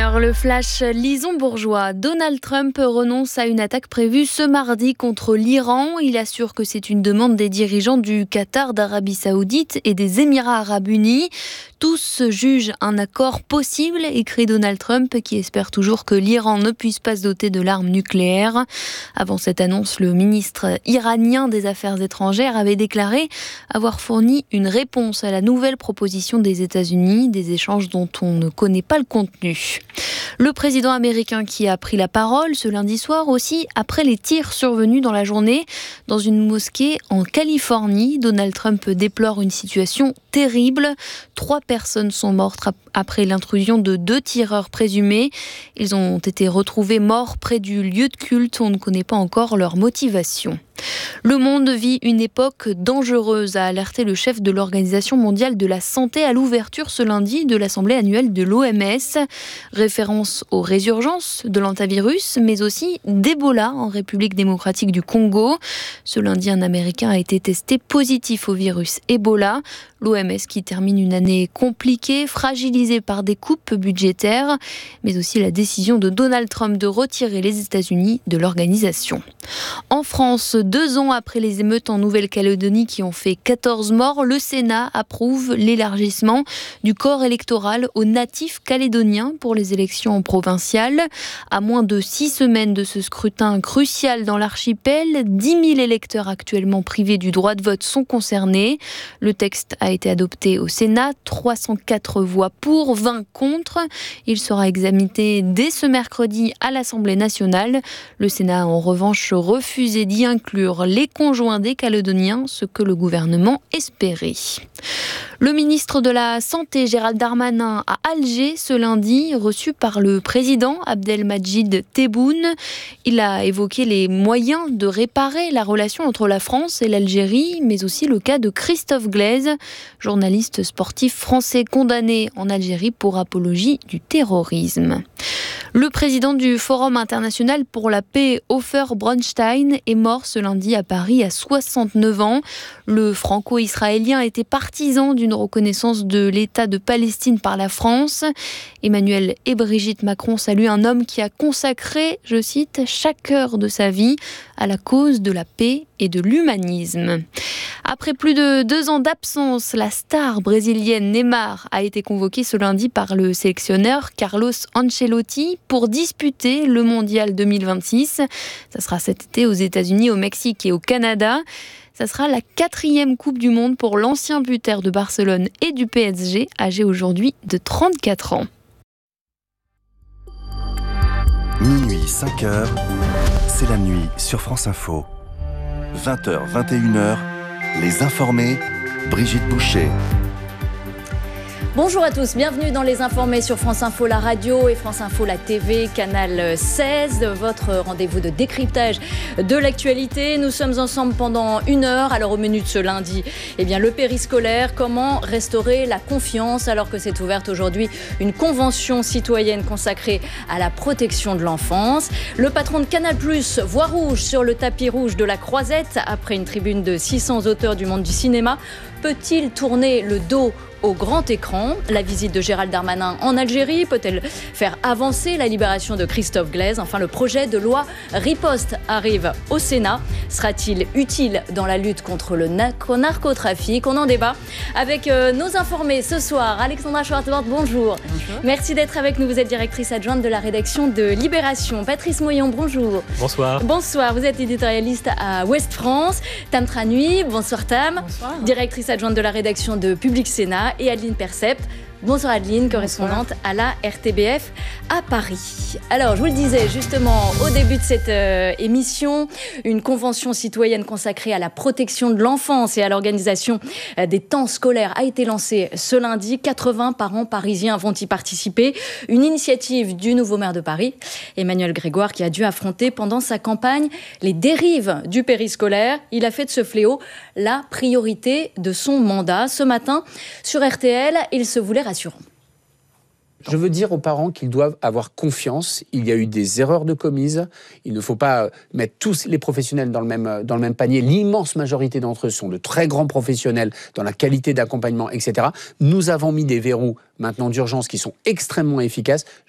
8h, le flash Lison-Bourgeois. Donald Trump renonce à une attaque prévue ce mardi contre l'Iran. Il assure que c'est une demande des dirigeants du Qatar, d'Arabie Saoudite et des Émirats Arabes Unis. Tous jugent un accord possible, écrit Donald Trump, qui espère toujours que l'Iran ne puisse pas se doter de l'arme nucléaire. Avant cette annonce, le ministre iranien des Affaires étrangères avait déclaré avoir fourni une réponse à la nouvelle proposition des États-Unis, des échanges dont on ne connaît pas le contenu. Le président américain qui a pris la parole ce lundi soir aussi après les tirs survenus dans la journée dans une mosquée en Californie. Donald Trump déplore une situation terrible. 3 personnes sont mortes après l'intrusion de 2 tireurs présumés. Ils ont été retrouvés morts près du lieu de culte. On ne connaît pas encore leur motivation. Le monde vit une époque dangereuse, a alerté le chef de l'Organisation mondiale de la santé à l'ouverture ce lundi de l'Assemblée annuelle de l'OMS. Référence aux résurgences de l'hantavirus, mais aussi d'Ebola en République démocratique du Congo. Ce lundi, un Américain a été testé positif au virus Ebola. L'OMS qui termine une année compliquée, fragilisée par des coupes budgétaires, mais aussi la décision de Donald Trump de retirer les États-Unis de l'organisation. En France, 2 ans après les émeutes en Nouvelle-Calédonie qui ont fait 14 morts, le Sénat approuve l'élargissement du corps électoral aux natifs calédoniens pour les élections provinciales. À moins de 6 semaines de ce scrutin crucial dans l'archipel, 10 000 électeurs actuellement privés du droit de vote sont concernés. Le texte a été adopté au Sénat, 304 voix pour, 20 contre. Il sera examiné dès ce mercredi à l'Assemblée nationale. Le Sénat a en revanche refusé d'y inclure les conjoints des Calédoniens, ce que le gouvernement espérait. Le ministre de la Santé, Gérald Darmanin, à Alger ce lundi, reçu par le président Abdelmadjid Tebboune. Il a évoqué les moyens de réparer la relation entre la France et l'Algérie, mais aussi le cas de Christophe Glaise, journaliste sportif français condamné en Algérie pour apologie du terrorisme. Le président du Forum international pour la paix, Ofer Bronstein, est mort ce lundi à Paris à 69 ans. Le franco-israélien était partisan d'une reconnaissance de l'État de Palestine par la France. Emmanuel et Brigitte Macron saluent un homme qui a consacré, je cite, chaque heure de sa vie à la cause de la paix et de l'humanisme. Après plus de 2 ans d'absence, la star brésilienne Neymar a été convoquée ce lundi par le sélectionneur Carlos Ancelotti pour disputer le Mondial 2026. Ça sera cet été aux États-Unis, au Mexique et au Canada. Ça sera la 4e Coupe du Monde pour l'ancien buteur de Barcelone et du PSG, âgé aujourd'hui de 34 ans. Minuit, 5h, c'est la nuit sur France Info. 20h, 21h, Les Informés, Brigitte Boucher. Bonjour à tous, bienvenue dans Les Informés sur France Info, la radio et France Info, la TV, Canal 16, votre rendez-vous de décryptage de l'actualité. Nous sommes ensemble pendant 1 heure. Alors au menu de ce lundi, le périscolaire, comment restaurer la confiance alors que s'est ouverte aujourd'hui une convention citoyenne consacrée à la protection de l'enfance. Le patron de Canal+, voit rouge sur le tapis rouge de la Croisette après une tribune de 600 auteurs du monde du cinéma. Peut-il tourner le dos au grand écran? La visite de Gérald Darmanin en Algérie peut-elle faire avancer la libération de Christophe Glaise? Enfin, le projet de loi Riposte arrive au Sénat. Sera-t-il utile dans la lutte contre le narcotrafic? On en débat avec nos informés ce soir. Alexandra Schwartzbord, bonjour. Bonjour. Merci d'être avec nous. Vous êtes directrice adjointe de la rédaction de Libération. Patrice Moyon, bonjour. Bonsoir. Bonsoir. Vous êtes éditorialiste à Ouest France. Tam Tranui, bonsoir Tam. Bonsoir. Directrice adjointe de la rédaction de Public Sénat. Et Adeline Percept. Bonsoir Adeline, correspondante à la RTBF à Paris. Alors, je vous le disais justement au début de cette émission, une convention citoyenne consacrée à la protection de l'enfance et à l'organisation des temps scolaires a été lancée ce lundi. 80 parents parisiens vont y participer. Une initiative du nouveau maire de Paris, Emmanuel Grégoire, qui a dû affronter pendant sa campagne les dérives du périscolaire. Il a fait de ce fléau la priorité de son mandat. Ce matin, sur RTL, il se voulait rassurant. Je veux dire aux parents qu'ils doivent avoir confiance. Il y a eu des erreurs de commises. Il ne faut pas mettre tous les professionnels dans le même panier. L'immense majorité d'entre eux sont de très grands professionnels dans la qualité d'accompagnement, etc. Nous avons mis des verrous maintenant d'urgence qui sont extrêmement efficaces.